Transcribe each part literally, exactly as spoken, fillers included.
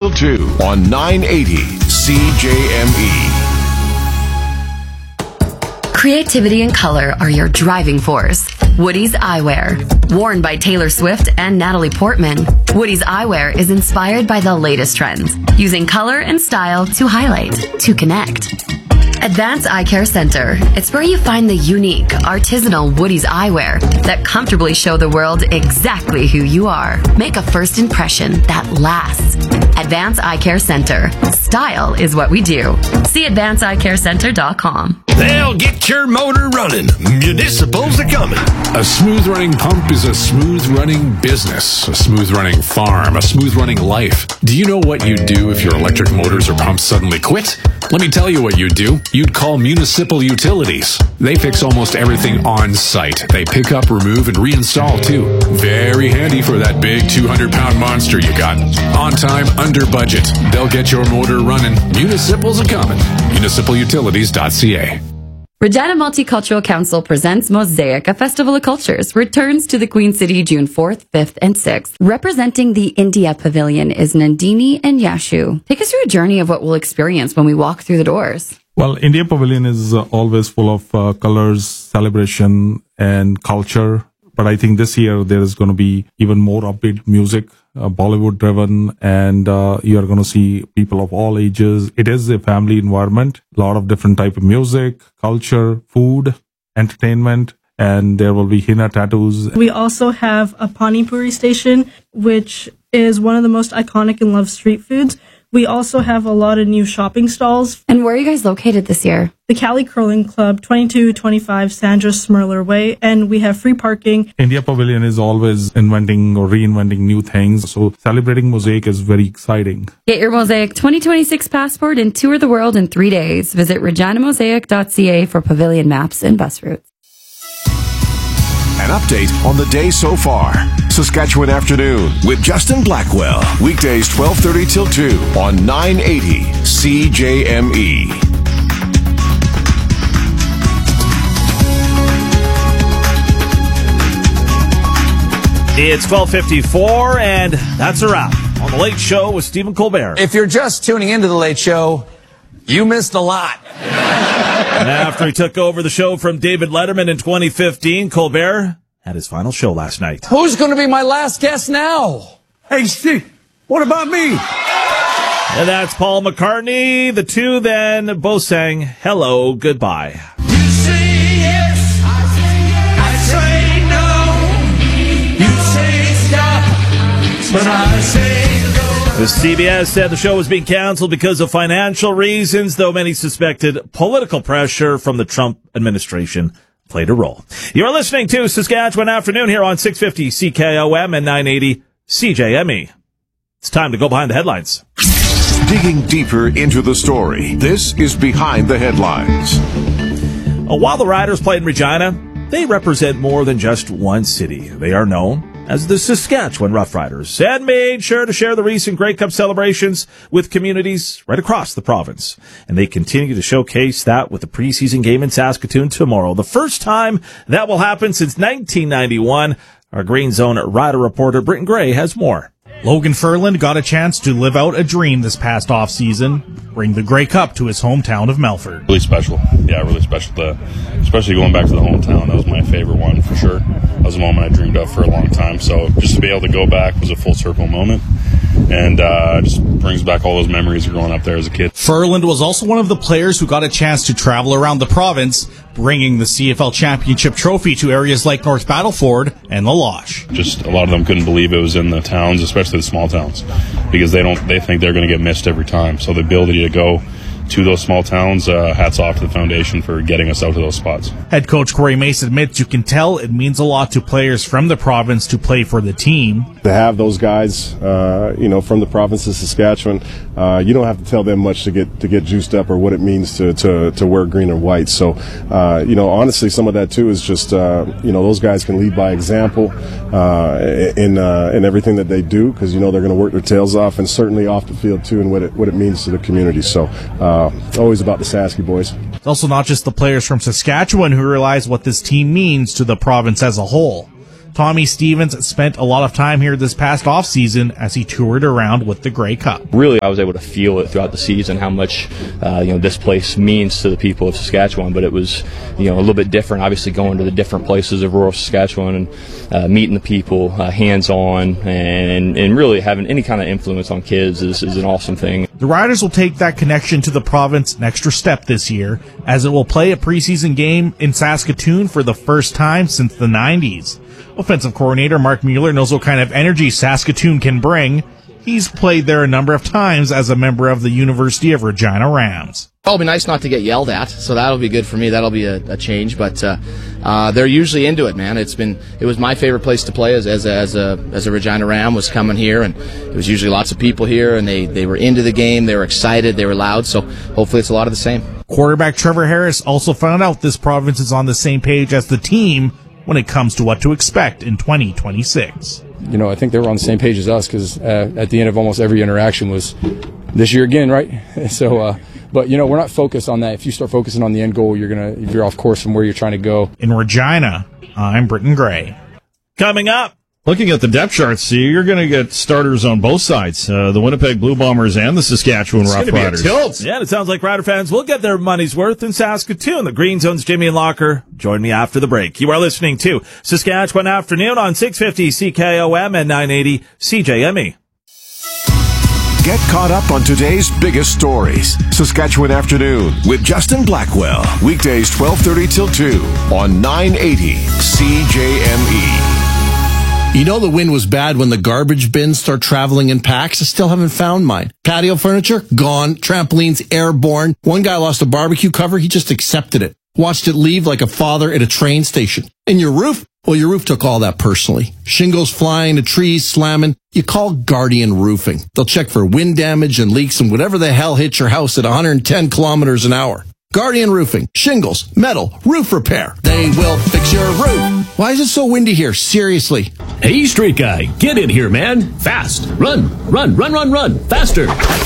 till two on nine eighty C J M E. Creativity and color are your driving force. Woody's Eyewear. Worn by Taylor Swift and Natalie Portman, Woody's Eyewear is inspired by the latest trends, using color and style to highlight, to connect. Advance Eye Care Center. It's where you find the unique, artisanal Woody's eyewear that comfortably show the world exactly who you are. Make a first impression that lasts. Advance Eye Care Center. Style is what we do. See advance eye care center dot com. They'll get your motor running. Municipals are coming. A smooth-running pump is a smooth-running business, a smooth-running farm, a smooth-running life. Do you know what you'd do if your electric motors or pumps suddenly quit? Let me tell you what you'd do. You'd call Municipal Utilities. They fix almost everything on site. They pick up, remove, and reinstall, too. Very handy for that big two hundred pound monster you got. On time, under budget. They'll get your motor running. Municipals are coming. municipal utilities dot c a. Regina Multicultural Council presents Mosaic, a festival of cultures, returns to the Queen City June fourth, fifth, and sixth. Representing the India Pavilion is Nandini and Yashu. Take us through a journey of what we'll experience when we walk through the doors. Well, India Pavilion is uh, always full of uh, colors, celebration, and culture. But I think this year there is going to be even more upbeat music, uh, Bollywood driven, and uh, you are going to see people of all ages. It is a family environment, a lot of different type of music, culture, food, entertainment, and there will be henna tattoos. We also have a Pani Puri station, which is one of the most iconic and loved street foods. We also have a lot of new shopping stalls. And where are you guys located this year? The Cali Curling Club, twenty-two twenty-five Sandra Smirler Way, and we have free parking. India Pavilion is always inventing or reinventing new things, so celebrating Mosaic is very exciting. Get your Mosaic twenty twenty-six passport and tour the world in three days. Visit regina mosaic dot c a for pavilion maps and bus routes. An update on the day so far. Saskatchewan Afternoon with Justin Blackwell. Weekdays twelve thirty till two on nine eighty C J M E. It's twelve fifty-four, and that's a wrap on The Late Show with Stephen Colbert. If you're just tuning into The Late Show, you missed a lot. And after he took over the show from David Letterman in twenty fifteen, Colbert had his final show last night. Who's going to be my last guest now? Hey, Steve, what about me? And that's Paul McCartney. The two then both sang Hello, Goodbye. You say yes, I say, I say no. You say stop, but I say go. The C B S said the show was being canceled because of financial reasons, though many suspected political pressure from the Trump administration played a role. You're listening to Saskatchewan Afternoon here on six fifty C K O M and nine eighty C J M E. It's time to go behind the headlines. Digging deeper into the story, this is Behind the Headlines. While the Riders played in Regina, they represent more than just one city. They are known as the Saskatchewan Roughriders, and made sure to share the recent Grey Cup celebrations with communities right across the province. And they continue to showcase that with the preseason game in Saskatoon tomorrow, the first time that will happen since nineteen ninety-one. Our Green Zone Rider reporter Britton Gray has more. Logan Furland got a chance to live out a dream this past offseason, bring the Grey Cup to his hometown of Melfort. Really special. Yeah, really special. To, especially going back to the hometown. That was my favorite one for sure. That was a moment I dreamed of for a long time. So just to be able to go back was a full circle moment. And uh, just brings back all those memories of growing up there as a kid. Furland was also one of the players who got a chance to travel around the province, bringing the C F L championship trophy to areas like North Battleford and La Loche. Just a lot of them couldn't believe it was in the towns, especially the small towns, because they don't they think they're going to get missed every time. So the ability to go to those small towns, uh, hats off to the foundation for getting us out to those spots. Head coach Corey Mace admits you can tell it means a lot to players from the province to play for the team. To have those guys, uh, you know, from the province of Saskatchewan, uh, you don't have to tell them much to get to get juiced up or what it means to to, to wear green and white. So, uh, you know, honestly, some of that too is just, uh, you know, those guys can lead by example uh, in uh, in everything that they do, because you know they're going to work their tails off, and certainly off the field too, and what it what it means to the community. So. Uh, Always about the Sasky boys. It's also not just the players from Saskatchewan who realize what this team means to the province as a whole. Tommy Stevens spent a lot of time here this past offseason as he toured around with the Grey Cup. Really, I was able to feel it throughout the season, how much uh, you know this place means to the people of Saskatchewan. But it was you know a little bit different, obviously going to the different places of rural Saskatchewan and uh, meeting the people uh, hands-on and, and really having any kind of influence on kids is, is an awesome thing. The Riders will take that connection to the province an extra step this year, as it will play a preseason game in Saskatoon for the first time since the nineties. Offensive coordinator Mark Mueller knows what kind of energy Saskatoon can bring. He's played there a number of times as a member of the University of Regina Rams. It'll be nice not to get yelled at, so that'll be good for me. That'll be a, a change, but uh, uh, they're usually into it, man. It's been it was my favorite place to play as as a, as a as a Regina Ram was coming here, and it was usually lots of people here, and they they were into the game, they were excited, they were loud. So hopefully it's a lot of the same. Quarterback Trevor Harris also found out this province is on the same page as the team when it comes to what to expect in twenty twenty-six. You know, I think they were on the same page as us because uh, at the end of almost every interaction was this year again, right? so, uh, but you know, we're not focused on that. If you start focusing on the end goal, you're gonna you're off course from where you're trying to go. In Regina, I'm Britton Gray. Coming up, looking at the depth charts, you're going to get starters on both sides, uh, the Winnipeg Blue Bombers and the Saskatchewan it's Rough Riders. Tilt. Yeah, and it sounds like Rider fans will get their money's worth in Saskatoon. The Green Zone's Jimmy and Locker. Join me after the break. You are listening to Saskatchewan Afternoon on six fifty C K O M and nine eighty C J M E. Get caught up on today's biggest stories. Saskatchewan Afternoon with Justin Blackwell. Weekdays twelve thirty till two on nine eighty C J M E. You know the wind was bad when the garbage bins start traveling in packs. I still haven't found mine. Patio furniture? Gone. Trampolines? Airborne. One guy lost a barbecue cover. He just accepted it. Watched it leave like a father at a train station. And your roof? Well, your roof took all that personally. Shingles flying, the trees slamming. You call Guardian Roofing. They'll check for wind damage and leaks and whatever the hell hits your house at one hundred ten kilometers an hour. Guardian Roofing. Shingles, metal, roof repair. They will fix your roof. Why is it so windy here? Seriously. Hey, straight guy, get in here, man. Fast. Run, run, run, run, run. Faster.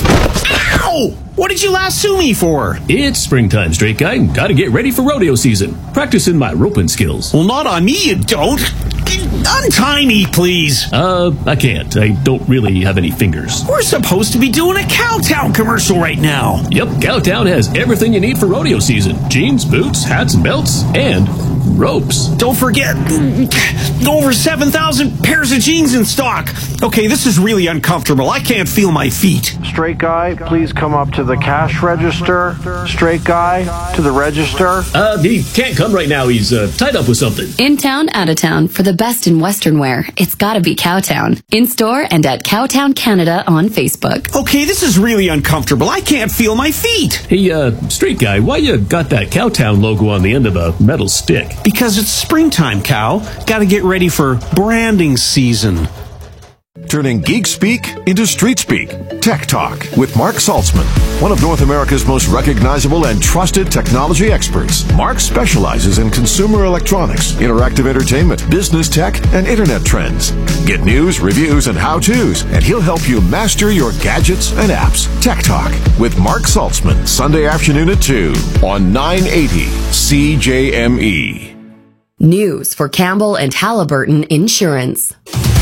Ow! What did you lasso me for? It's springtime, straight guy. Gotta get ready for rodeo season. Practicing my roping skills. Well, not on me, you don't. Untie me, please. Uh, I can't. I don't really have any fingers. We're supposed to be doing a Cowtown commercial right now. Yep, Cowtown has everything you need for rodeo season. Jeans, boots, hats, and belts, and ropes. Don't forget, over seven thousand pairs of jeans in stock. Okay, this is really uncomfortable. I can't feel my feet. Straight guy, please come up to the cash register. Straight guy, to the register. Uh, he can't come right now. He's uh, tied up with something. In town, out of town, for the best in Western wear, it's gotta be Cowtown. In store and at Cowtown Canada on Facebook. Okay, this is really uncomfortable. I can't feel my feet. Hey, uh, straight guy, why you got that Cowtown logo on the end of a metal stick? Because it's springtime, Cow. Gotta get ready for branding season. Turning geek speak into street speak. Tech Talk with Mark Saltzman, one of North America's most recognizable and trusted technology experts. Mark specializes in consumer electronics, interactive entertainment, business tech, and internet trends. Get news, reviews, and how-tos, and he'll help you master your gadgets and apps. Tech Talk with Mark Saltzman, Sunday afternoon at two on nine eighty C J M E. News for Campbell and Halliburton Insurance.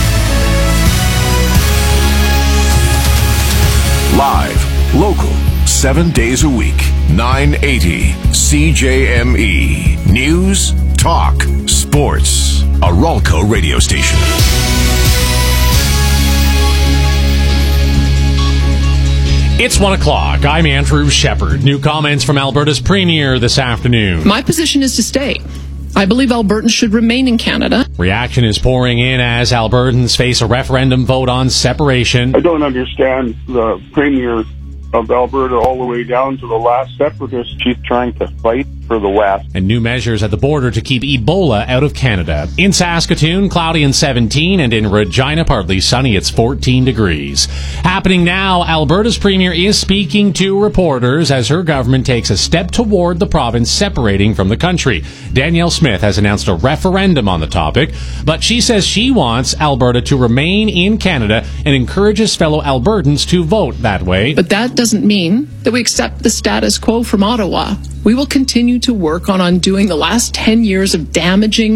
Live, local, seven days a week, nine eighty C J M E. News, talk, sports. A Ralco radio station. It's one o'clock. I'm Andrew Shepard. New comments from Alberta's Premier this afternoon. My position is to stay. I believe Albertans should remain in Canada. Reaction is pouring in as Albertans face a referendum vote on separation. I don't understand the Premier of Alberta all the way down to the last separatist chief trying to fight for the West. And new measures at the border to keep Ebola out of Canada. In Saskatoon, cloudy and seventeen, and in Regina, partly sunny, it's fourteen degrees. Happening now, Alberta's Premier is speaking to reporters as her government takes a step toward the province separating from the country. Danielle Smith has announced a referendum on the topic, but she says she wants Alberta to remain in Canada and encourages fellow Albertans to vote that way. But that doesn't mean that we accept the status quo from Ottawa. We will continue to work on undoing the last ten years of damaging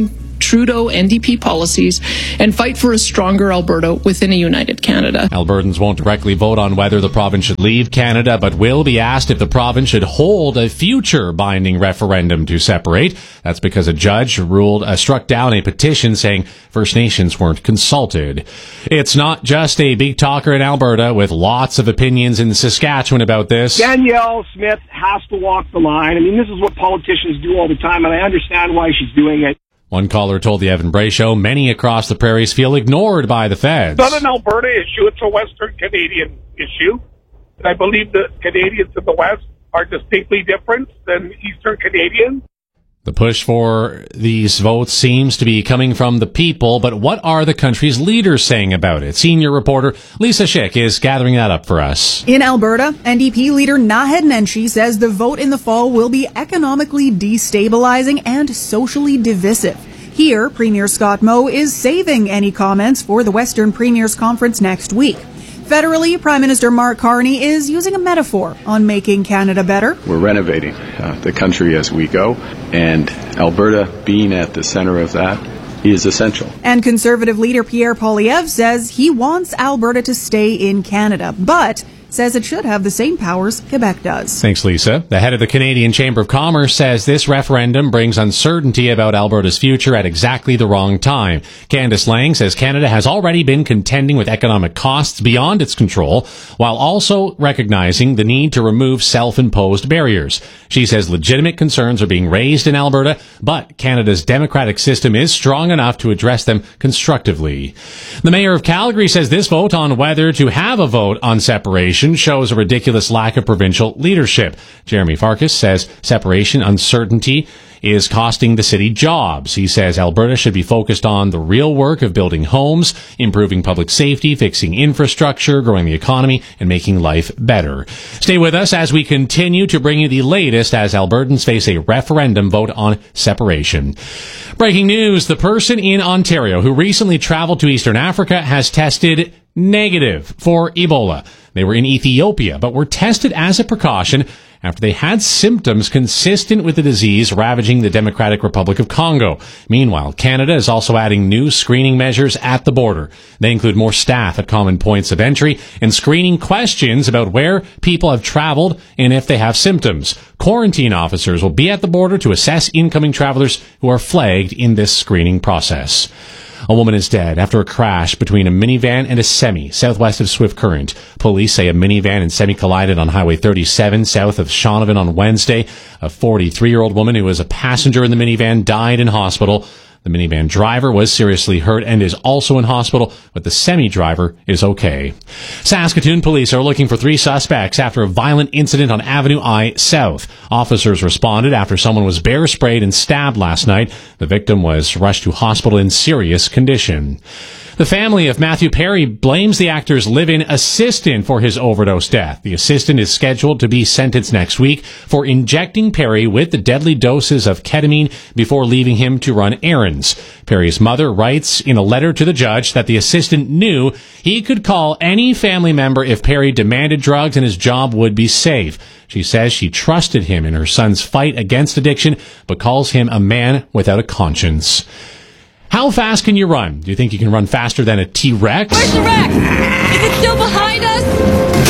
Trudeau N D P policies and fight for a stronger Alberta within a united Canada. Albertans won't directly vote on whether the province should leave Canada, but will be asked if the province should hold a future binding referendum to separate. That's because a judge ruled uh, struck down a petition saying First Nations weren't consulted. It's not just a big talker in Alberta, with lots of opinions in Saskatchewan about this. Danielle Smith has to walk the line. I mean, this is what politicians do all the time, and I understand why she's doing it. One caller told the Evan Bray Show many across the prairies feel ignored by the feds. It's not an Alberta issue, it's a Western Canadian issue. And I believe the Canadians in the West are distinctly different than Eastern Canadians. The push for these votes seems to be coming from the people, but what are the country's leaders saying about it? Senior reporter Lisa Schick is gathering that up for us. In Alberta, N D P leader Naheed Nenshi says the vote in the fall will be economically destabilizing and socially divisive. Here, Premier Scott Moe is saving any comments for the Western Premiers Conference next week. Federally, Prime Minister Mark Carney is using a metaphor on making Canada better. We're renovating uh, the country as we go, and Alberta being at the center of that is essential. And Conservative leader Pierre Poilievre says he wants Alberta to stay in Canada, but says it should have the same powers Quebec does. Thanks, Lisa. The head of the Canadian Chamber of Commerce says this referendum brings uncertainty about Alberta's future at exactly the wrong time. Candice Lang says Canada has already been contending with economic costs beyond its control, while also recognizing the need to remove self-imposed barriers. She says legitimate concerns are being raised in Alberta, but Canada's democratic system is strong enough to address them constructively. The mayor of Calgary says this vote on whether to have a vote on separation shows a ridiculous lack of provincial leadership. Jeremy Farkas says separation uncertainty is costing the city jobs. He says Alberta should be focused on the real work of building homes, improving public safety, fixing infrastructure, growing the economy, and making life better. Stay with us as we continue to bring you the latest as Albertans face a referendum vote on separation. Breaking news, the person in Ontario who recently traveled to Eastern Africa has tested negative for Ebola. They were in Ethiopia, but were tested as a precaution after they had symptoms consistent with the disease ravaging the Democratic Republic of Congo. Meanwhile, Canada is also adding new screening measures at the border. They include more staff at common points of entry and screening questions about where people have traveled and if they have symptoms. Quarantine officers will be at the border to assess incoming travelers who are flagged in this screening process. A woman is dead after a crash between a minivan and a semi southwest of Swift Current. Police say a minivan and semi collided on Highway thirty-seven south of Shaunavon on Wednesday. A forty-three-year-old woman who was a passenger in the minivan died in hospital. The minivan driver was seriously hurt and is also in hospital, but the semi-driver is okay. Saskatoon police are looking for three suspects after a violent incident on Avenue I South. Officers responded after someone was bear sprayed and stabbed last night. The victim was rushed to hospital in serious condition. The family of Matthew Perry blames the actor's live-in assistant for his overdose death. The assistant is scheduled to be sentenced next week for injecting Perry with the deadly doses of ketamine before leaving him to run errands. Perry's mother writes in a letter to the judge that the assistant knew he could call any family member if Perry demanded drugs and his job would be safe. She says she trusted him in her son's fight against addiction, but calls him a man without a conscience. How fast can you run? Do you think you can run faster than a T-Rex? Where's the Rex? Is it still behind us?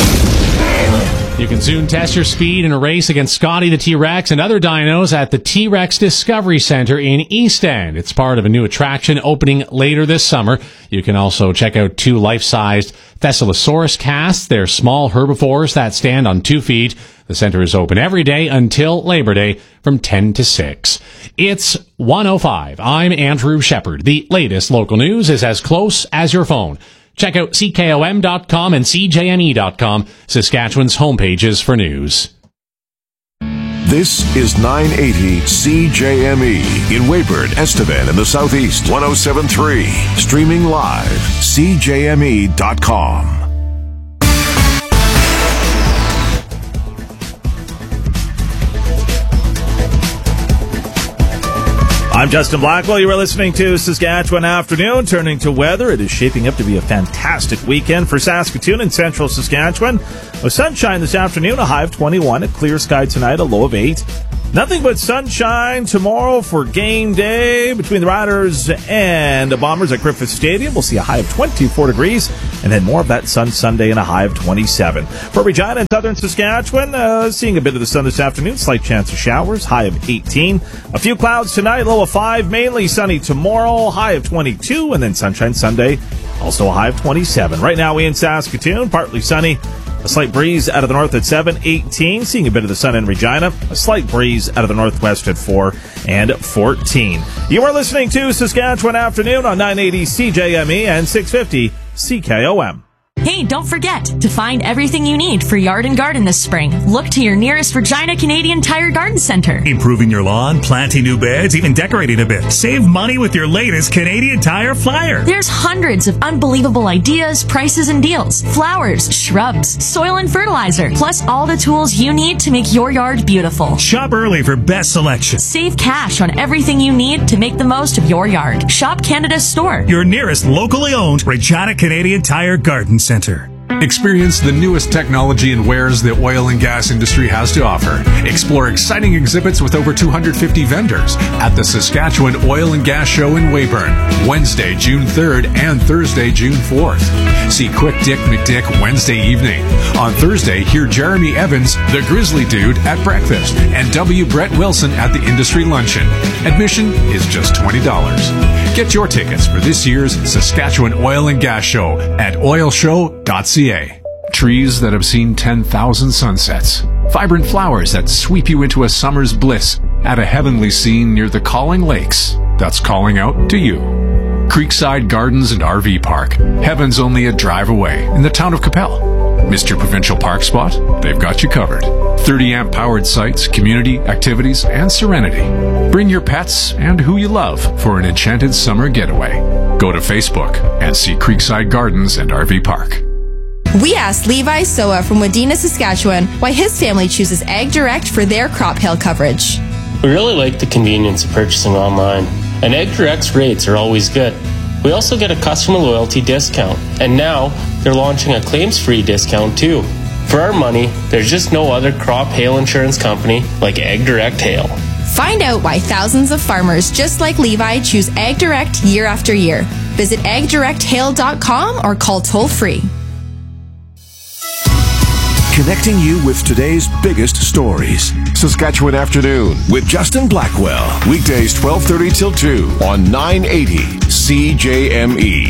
You can soon test your speed in a race against Scotty the T-Rex and other dinos at the T-Rex Discovery Center in East End. It's part of a new attraction opening later this summer. You can also check out two life-sized Thescelosaurus casts. They're small herbivores that stand on two feet. The center is open every day until Labor Day from ten to six. It's one oh five. I'm Andrew Shepard. The latest local news is as close as your phone. Check out C K O M dot com and C J M E dot com, Saskatchewan's homepages for news. This is nine eighty C J M E in Weyburn, Estevan in the Southeast, one oh seven point three. Streaming live, C J M E dot com. I'm Justin Blackwell. You are listening to Saskatchewan Afternoon. Turning to weather, it is shaping up to be a fantastic weekend for Saskatoon and central Saskatchewan. With sunshine this afternoon, a high of twenty-one, a clear sky tonight, a low of eight. Nothing but sunshine tomorrow for game day between the Riders and the Bombers at Griffith Stadium. We'll see a high of twenty-four degrees, and then more of that sun Sunday and a high of twenty-seven. For Regina and southern Saskatchewan, uh, seeing a bit of the sun this afternoon, slight chance of showers, high of eighteen. A few clouds tonight, low of five, mainly sunny tomorrow, high of twenty-two, and then sunshine Sunday, also a high of twenty-seven. Right now we in Saskatoon, partly sunny. A slight breeze out of the north at seven, eighteen. Seeing a bit of the sun in Regina. A slight breeze out of the northwest at four and fourteen. You are listening to Saskatchewan Afternoon on nine eighty C J M E and six fifty C K O M. Hey, don't forget to find everything you need for yard and garden this spring. Look to your nearest Regina Canadian Tire Garden Center. Improving your lawn, planting new beds, even decorating a bit. Save money with your latest Canadian Tire flyer. There's hundreds of unbelievable ideas, prices, and deals. Flowers, shrubs, soil and fertilizer, plus all the tools you need to make your yard beautiful. Shop early for best selection. Save cash on everything you need to make the most of your yard. Shop Canada's store. Your nearest locally owned Regina Canadian Tire Garden Center. Experience the newest technology and wares the oil and gas industry has to offer. Explore exciting exhibits with over two hundred fifty vendors at the Saskatchewan Oil and Gas Show in Weyburn, Wednesday, June third and Thursday, June fourth. See Quick Dick McDick Wednesday evening. On Thursday, hear Jeremy Evans, the Grizzly Dude, at breakfast, and W. Brett Wilson at the Industry Luncheon. Admission is just twenty dollars. Get your tickets for this year's Saskatchewan Oil and Gas Show at oil show dot c a. Trees that have seen ten thousand sunsets. Vibrant flowers that sweep you into a summer's bliss at a heavenly scene near the Calling Lakes that's calling out to you. Creekside Gardens and R V Park. Heaven's only a drive away in the town of Capel. Missed your provincial park spot? They've got you covered. thirty amp powered sites, community, activities, and serenity. Bring your pets and who you love for an enchanted summer getaway. Go to Facebook and see Creekside Gardens and R V Park. We asked Levi Soa from Wadena, Saskatchewan, why his family chooses Ag Direct for their crop hail coverage. We really like the convenience of purchasing online, and Ag Direct's rates are always good. We also get a customer loyalty discount, and now they're launching a claims-free discount too. For our money, there's just no other crop hail insurance company like Ag Direct Hail. Find out why thousands of farmers just like Levi choose Ag Direct year after year. Visit ag direct hail dot com or call toll-free. Connecting you with today's biggest stories. Saskatchewan Afternoon with Justin Blackwell. Weekdays twelve thirty till two on nine eighty C J M E.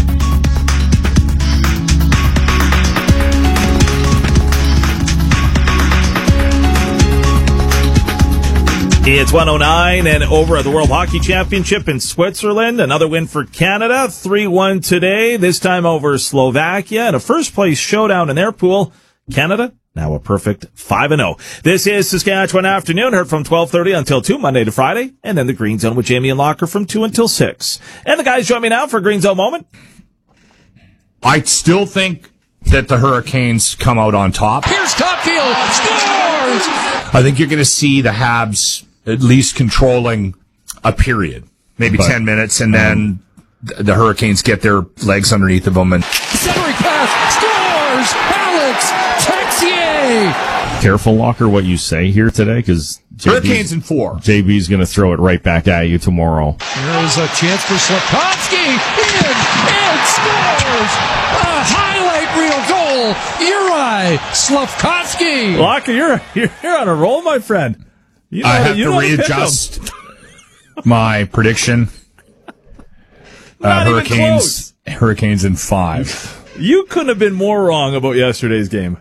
It's one oh nine and over at the World Hockey Championship in Switzerland. Another win for Canada, three one today, this time over Slovakia. And a first-place showdown in their pool. Canada, now a perfect five and oh. This is Saskatchewan Afternoon, heard from twelve thirty until two, Monday to Friday. And then the Green Zone with Jamie and Locker from two until six. And the guys join me now for a Green Zone moment. I still think that the Hurricanes come out on top. Here's Caufield, scores! I think you're going to see the Habs at least controlling a period, maybe but, ten minutes, and then um, the Hurricanes get their legs underneath of them. And centering pass, scores! Alex Texier! Careful, Locker, what you say here today, because Hurricanes in four. J B's going to throw it right back at you tomorrow. There is a chance for Slafkovsky in and scores! A highlight reel goal! Uri Slafkovsky! Locker, you're, you're you're on a roll, my friend. You know, I have you to know readjust my prediction. Uh, Hurricanes, Hurricanes in five. You couldn't have been more wrong about yesterday's game.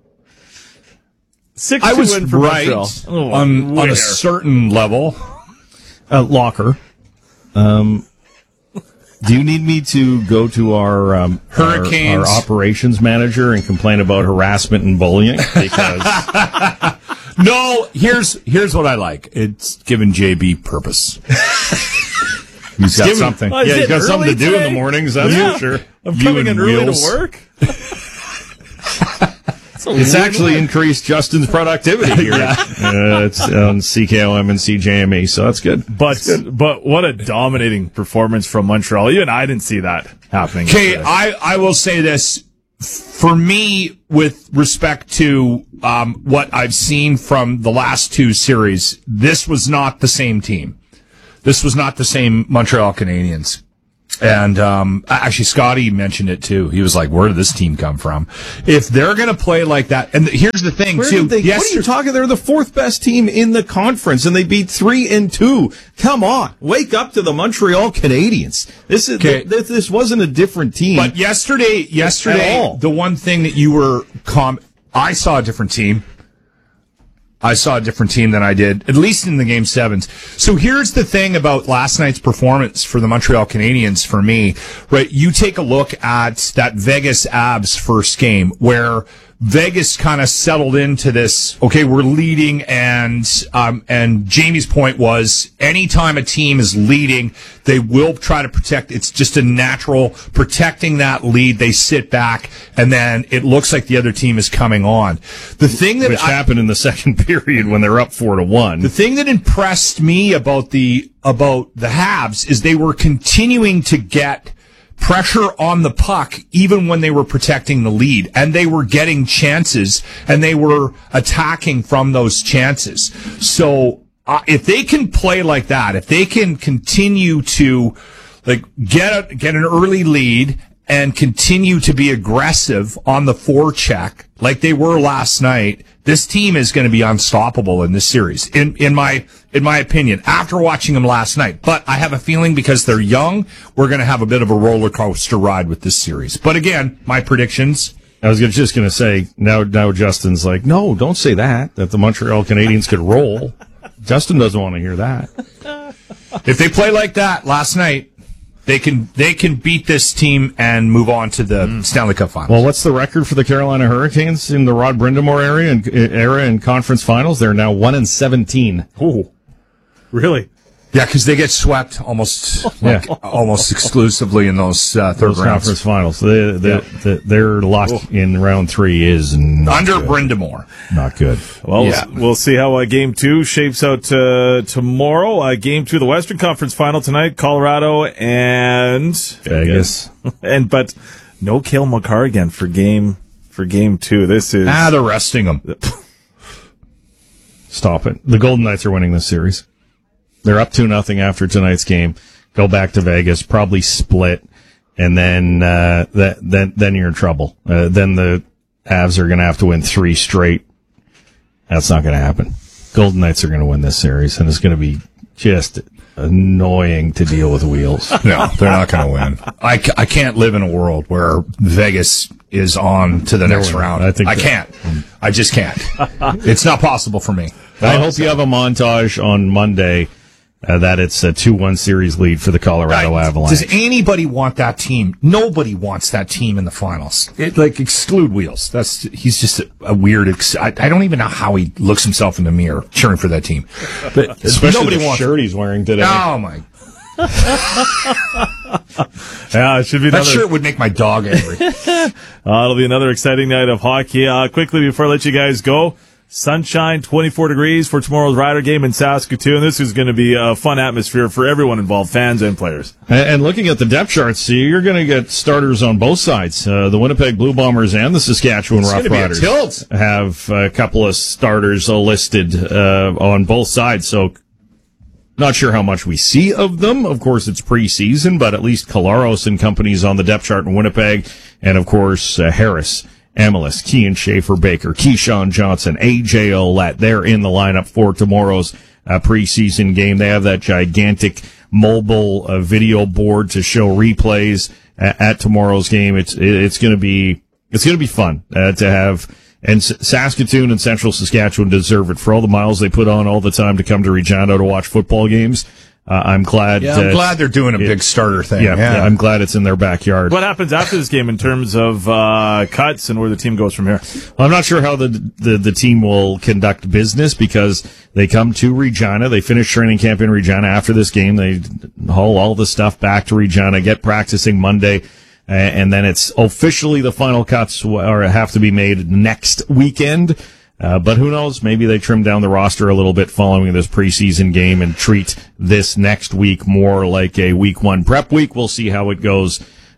Six I was win for right oh, on, on a certain level. Uh, Locker, um, do you need me to go to our um, Hurricanes our, our operations manager and complain about harassment and bullying? Because no, here's here's what I like. It's giving J B purpose. He's got giving, something. Oh, yeah, he's got something to do today? in the mornings. That's yeah. for sure. I'm you coming in early wheels. to work. It's actually increased Justin's productivity here. yeah. uh, it's on C K O M and C J M E, so that's good. But that's good. but what a dominating performance from Montreal. Even I didn't see that happening. Okay, I, I will say this. for me, with respect to um, what I've seen from the last two series, this was not the same team. This was not the same Montreal Canadiens. And um, actually, Scotty mentioned it too. He was like, "Where did this team come from?" If they're going to play like that, and here's the thing Where too. They, yes, what are you talking? They're the fourth best team in the conference, and they beat three and two. Come on, wake up to the Montreal Canadiens. This is okay. this, this wasn't a different team. But yesterday, yesterday, the one thing that you were, com- I saw a different team. I saw a different team than I did, at least in the game sevens. So here's the thing about last night's performance for the Montreal Canadiens for me, right? You take a look at that Vegas Avs first game where Vegas kind of settled into this, okay, we're leading, and um, and Jamie's point was anytime a team is leading, they will try to protect. It's just a natural protecting that lead. They sit back, and then it looks like the other team is coming on. The thing that Which I, happened in the second period when they're up four to one. The thing that impressed me about the about the Habs is they were continuing to get pressure on the puck even when they were protecting the lead, and they were getting chances, and they were attacking from those chances. So uh, if they can play like that, if they can continue to like get a, get an early lead and continue to be aggressive on the forecheck like they were last night, this team is going to be unstoppable in this series, in in my in my opinion, after watching them last night. But I have a feeling because they're young, we're going to have a bit of a roller coaster ride with this series. But again, my predictions. I was just going to say, now now Justin's like, no, don't say that, that the Montreal Canadiens could roll. Justin doesn't want to hear that. If they play like that last night, They can they can beat this team and move on to the mm. Stanley Cup Finals. Well, what's the record for the Carolina Hurricanes in the Rod Brindamore area and era in conference finals? They're now one and seventeen. Oh, really? Yeah, because they get swept almost like, yeah. almost exclusively in those uh, third those rounds. conference finals. They, they, yeah. they, their luck oh. in round three is not under good. Brindamore. Not good. Well, yeah. we'll, we'll see how uh, game two shapes out uh, tomorrow. Uh, game two, the Western Conference Final tonight, Colorado and Vegas, and but no Cale Makar again for game for game two. This is ah, they're resting him. Stop it. The Golden Knights are winning this series. They're up two nothing after tonight's game. Go back to Vegas, probably split, and then uh, that, then then you're in trouble. Uh, then the Avs are going to have to win three straight. That's not going to happen. Golden Knights are going to win this series, and it's going to be just annoying to deal with Wheels. No, they're not going to win. I, I can't live in a world where Vegas is on to the No, next round. I think I that- can't. I just can't. It's not possible for me. I hope you have a montage on Monday uh, that it's a two one series lead for the Colorado I, Avalanche. Does anybody want that team? Nobody wants that team in the finals. It, like, exclude Wheels. That's He's just a, a weird... Ex- I, I don't even know how he looks himself in the mirror cheering for that team. But Especially nobody the wants shirt he's wearing today. Oh, my... yeah, it should be that another... shirt would make my dog angry. uh, it'll be another exciting night of hockey. Uh, quickly, before I let you guys go, sunshine, twenty-four degrees for tomorrow's Rider game in Saskatoon. This is going to be a fun atmosphere for everyone involved, fans and players. And, and looking at the depth charts, see, you're going to get starters on both sides. Uh, the Winnipeg Blue Bombers and the Saskatchewan It's Rough gonna be a Riders tilt. have a couple of starters uh, listed uh, on both sides. So, not sure how much we see of them. Of course, it's preseason, but at least Kolaros and companies on the depth chart in Winnipeg, and of course uh, Harris, Amelis, Kean Schaefer Baker, Keyshawn Johnson, A J Olette. They're in the lineup for tomorrow's uh, preseason game. They have that gigantic mobile uh, video board to show replays at, at tomorrow's game. It's it, it's going to be it's going to be fun uh, to have. And S- Saskatoon and Central Saskatchewan deserve it for all the miles they put on all the time to come to Regina to watch football games. Uh, I'm glad. Yeah, I'm uh, glad they're doing a it, big starter thing. Yeah, Yeah, yeah, I'm glad it's in their backyard. What happens after this game in terms of uh, cuts and where the team goes from here? I'm not sure how the, the the team will conduct business because they come to Regina. They finish training camp in Regina after this game. They haul all the stuff back to Regina, get practicing Monday, uh, and then it's officially the final cuts or have to be made next weekend. Uh, but who knows? Maybe they trim down the roster a little bit following this preseason game and treat this next week more like a week one prep week. We'll see how it goes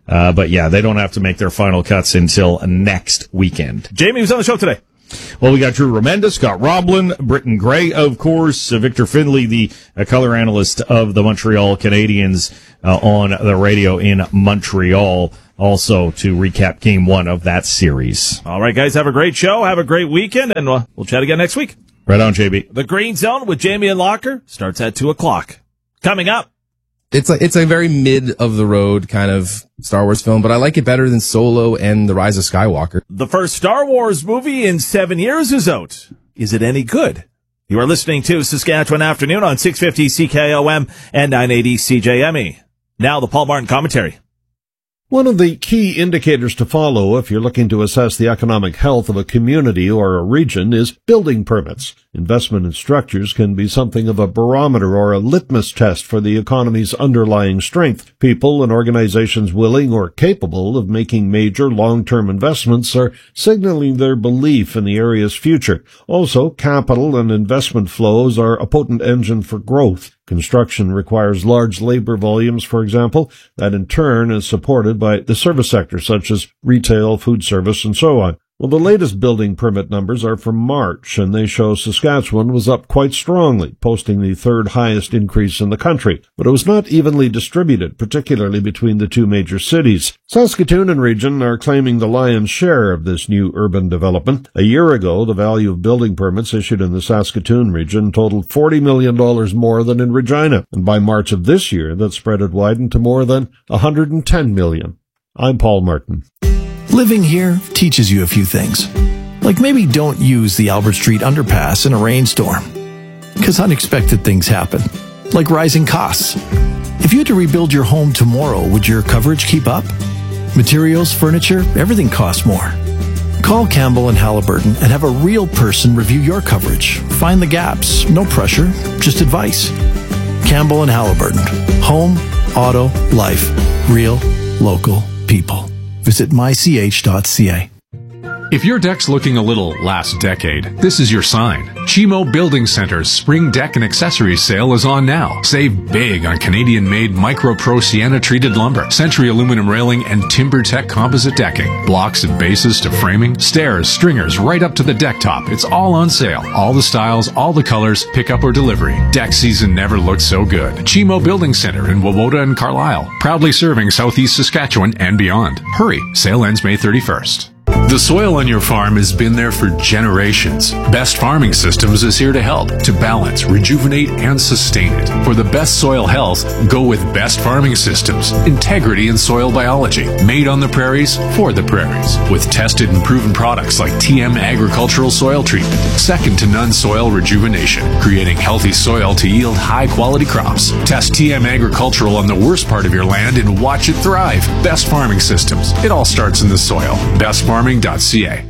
Uh, but yeah, they don't have to make their final cuts until next weekend. Jamie was on the show today. Well, we got Drew Remenda, Scott Roblin, Britton Gray, of course, uh, Victor Findlay, the uh, color analyst of the Montreal Canadiens, uh, on the radio in Montreal, also to recap game one of that series. All right, guys, have a great show. Have a great weekend, and uh, we'll chat again next week. Right on, J B. The Green Zone with Jamie and Locker starts at two o'clock. Coming up. It's a, it's a very mid-of-the-road kind of Star Wars film, but I like it better than Solo and The Rise of Skywalker. The first Star Wars movie in seven years is out. Is it any good? You are listening to Saskatchewan Afternoon on six fifty C K O M and nine eighty C J M E. Now the Paul Martin commentary. One of the key indicators to follow if you're looking to assess the economic health of a community or a region is building permits. Investment in structures can be something of a barometer or a litmus test for the economy's underlying strength. People and organizations willing or capable of making major long-term investments are signaling their belief in the area's future. Also, capital and investment flows are a potent engine for growth. Construction requires large labor volumes, for example, that in turn is supported by the service sector, such as retail, food service, and so on. Well, the latest building permit numbers are from March, and they show Saskatchewan was up quite strongly, posting the third highest increase in the country. But it was not evenly distributed, particularly between the two major cities. Saskatoon and region are claiming the lion's share of this new urban development. A year ago, the value of building permits issued in the Saskatoon region totaled forty million dollars more than in Regina, and by March of this year, that spread had widened to more than one hundred ten million dollars. I'm Paul Martin. Living here teaches you a few things. Like maybe don't use the Albert Street underpass in a rainstorm. Because unexpected things happen. Like rising costs. If you had to rebuild your home tomorrow, would your coverage keep up? Materials, furniture, everything costs more. Call Campbell and Halliburton and have a real person review your coverage. Find the gaps. No pressure, just advice. Campbell and Halliburton. Home, auto, life. Real, local people. Visit my c h dot c a. If your deck's looking a little last decade, this is your sign. Chimo Building Center's Spring Deck and Accessories sale is on now. Save big on Canadian-made Micro Pro Sienna-treated lumber, Century aluminum railing, and TimberTech composite decking. Blocks and bases to framing, stairs, stringers, right up to the deck top. It's all on sale. All the styles, all the colors, pickup or delivery. Deck season never looked so good. Chimo Building Center in Wawota and Carlisle. Proudly serving Southeast Saskatchewan and beyond. Hurry, sale ends May thirty-first. The soil on your farm has been there for generations. Best Farming Systems is here to help, to balance, rejuvenate, and sustain it. For the best soil health, go with Best Farming Systems. Integrity in soil biology. Made on the prairies, for the prairies. With tested and proven products like T M Agricultural Soil Treatment. Second to none soil rejuvenation. Creating healthy soil to yield high-quality crops. Test T M Agricultural on the worst part of your land and watch it thrive. Best Farming Systems. It all starts in the soil. Best farming dot c a.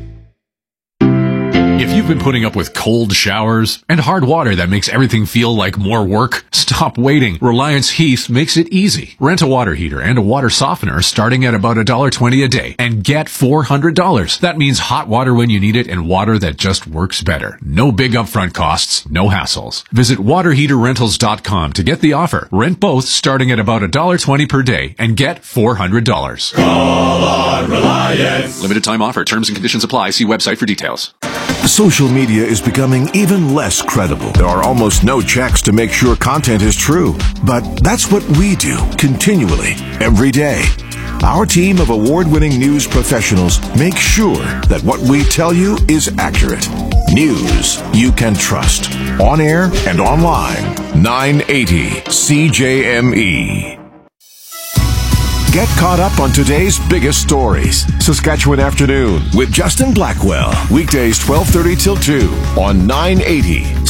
If you've been putting up with cold showers and hard water that makes everything feel like more work, stop waiting. Reliance Heath makes it easy. Rent a water heater and a water softener starting at about one dollar twenty a day and get four hundred dollars. That means hot water when you need it and water that just works better. No big upfront costs, no hassles. Visit water heater rentals dot com to get the offer. Rent both starting at about one dollar twenty per day and get four hundred dollars. Call on Reliance. Limited time offer. Terms and conditions apply. See website for details. Social media is becoming even less credible. There are almost no checks to make sure content is true. But that's what we do continually, every day. Our team of award-winning news professionals make sure that what we tell you is accurate. News you can trust. On air and online. nine eighty C J M E. Get caught up on today's biggest stories. Saskatchewan Afternoon with Justin Blackwell. Weekdays twelve thirty till two on nine eighty